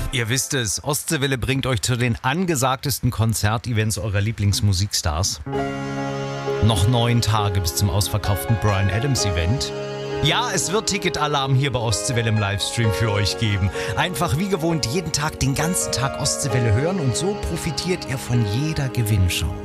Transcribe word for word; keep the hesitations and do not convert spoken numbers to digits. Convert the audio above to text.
Ihr wisst es, Ostseewelle bringt euch zu den angesagtesten Konzertevents eurer Lieblingsmusikstars. Noch neun Tage bis zum ausverkauften Bryan Adams Event. Ja, es wird Ticketalarm hier bei Ostseewelle im Livestream für euch geben. Einfach wie gewohnt jeden Tag den ganzen Tag Ostseewelle hören und so profitiert ihr von jeder Gewinnshow.